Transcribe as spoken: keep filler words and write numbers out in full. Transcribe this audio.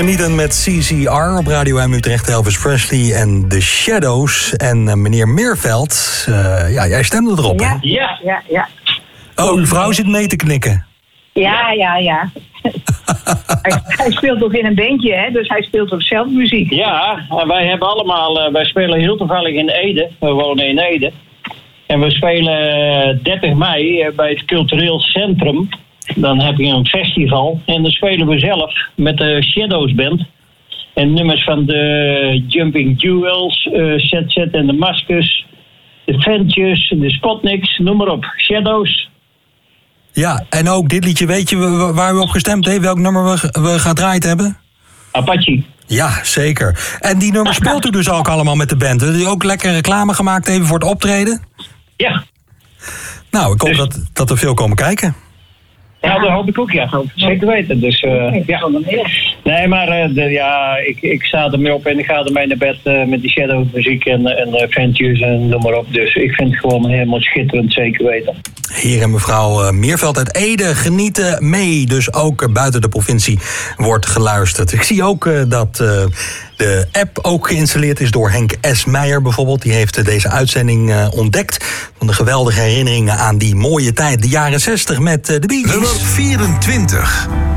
Genieten met C C R op Radio M Utrecht, Elvis Presley en The Shadows. En uh, meneer Meerveld, uh, ja, jij stemde erop, ja, hè? Ja, ja, ja. Oh, uw vrouw zit mee te knikken. Ja, ja, ja. hij, hij speelt ook in een bandje, hè, dus hij speelt ook zelf muziek. Ja, wij hebben allemaal, uh, wij spelen heel toevallig in Ede. We wonen in Ede. En we spelen dertig mei bij het Cultureel Centrum. Dan heb je een festival. En dan spelen we zelf met de Shadows Band. En nummers van de Jumping Jewels, uh, Z Z en de Maskers, de Ventures, de Spotniks, noem maar op. Shadows. Ja, en ook dit liedje, weet je waar u op gestemd heeft? Welk nummer we, we gedraaid hebben? Apache. Ja, zeker. En die nummer speelt u dus ook allemaal met de band. Heeft u ook lekker reclame gemaakt even voor het optreden? Ja. Nou, ik hoop dus... dat, dat er veel komen kijken. Ja, dat hoop ik ook, ja. Zeker weten. Dus, uh, ja. Nee, maar uh, de, ja, ik, ik sta ermee op en ik ga ermee naar bed uh, met die Shadow muziek en, en uh, Ventures en noem maar op. Dus ik vind het gewoon helemaal schitterend, zeker weten. Heer en mevrouw uh, Meerveld uit Ede genieten mee. Dus ook uh, buiten de provincie wordt geluisterd. Ik zie ook uh, dat uh, de app ook geïnstalleerd is door Henk S. Meijer bijvoorbeeld. Die heeft uh, deze uitzending uh, ontdekt. Van de geweldige herinneringen aan die mooie tijd, de jaren zestig met uh, de Bee Gees. Nummer vierentwintig.